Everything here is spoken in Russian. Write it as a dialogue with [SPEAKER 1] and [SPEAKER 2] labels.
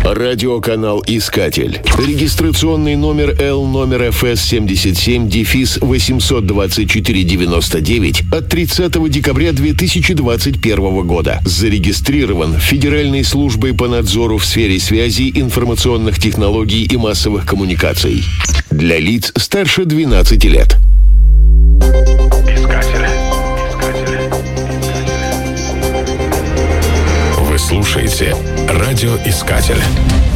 [SPEAKER 1] Радиоканал «Искатель». Регистрационный номер номер ФС-77-824-99 от 30 декабря 2021 года. Зарегистрирован Федеральной службой по надзору в сфере связи, информационных технологий и массовых коммуникаций. Для лиц старше 12 лет.
[SPEAKER 2] Вы слушаете «Радиоискатель».